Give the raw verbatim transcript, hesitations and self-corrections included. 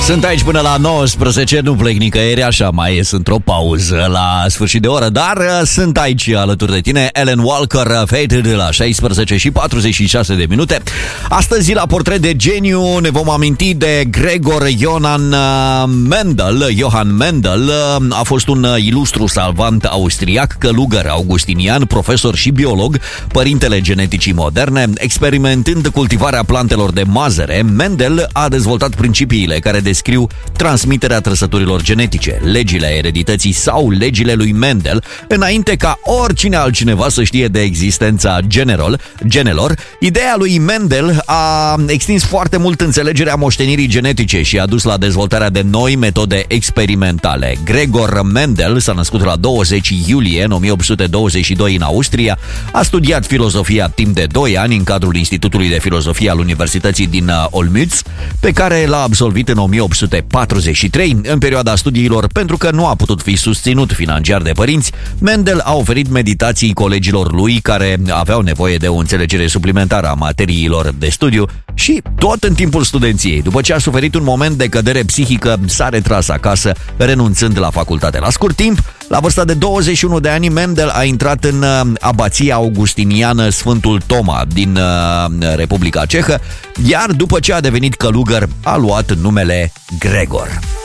Sunt aici până la nouăsprezece, nu plec nicăieri, așa mai ies într-o pauză la sfârșit de oră, dar sunt aici alături de tine, Alan Walker, Faded, la șaisprezece și patruzeci și șase de minute. Astăzi, la Portret de Geniu, ne vom aminti de Gregor Johann Mendel. Johann Mendel a fost un ilustru savant austriac, călugăr augustinian, profesor și biolog, părintele geneticii moderne. Experimentând cultivarea plantelor de mazăre, Mendel a dezvoltat principiile care descriu transmiterea trăsăturilor genetice, legile eredității sau legile lui Mendel, înainte ca oricine altcineva să știe de existența general, genelor. Ideea lui Mendel a extins foarte mult înțelegerea moștenirii genetice și a dus la dezvoltarea de noi metode experimentale. Gregor Mendel s-a născut la douăzeci iulie o mie opt sute douăzeci și doi în Austria, a studiat filozofia timp de doi ani în cadrul Institutului de Filozofie al Universității din Olmütz, pe care l-a absolvit în o mie opt sute patruzeci și trei. În perioada studiilor, pentru că nu a putut fi susținut financiar de părinți, Mendel a oferit meditații colegilor lui care aveau nevoie de o înțelegere suplimentară a materiilor de studiu și tot în timpul studenției. După ce a suferit un moment de cădere psihică, s-a retras acasă, renunțând la facultate. La scurt timp, la vârsta de douăzeci și unu de ani, Mendel a intrat în abația augustiniană Sfântul Toma din Republica Cehă, iar după ce a devenit călugăr, a luat numele Gregor.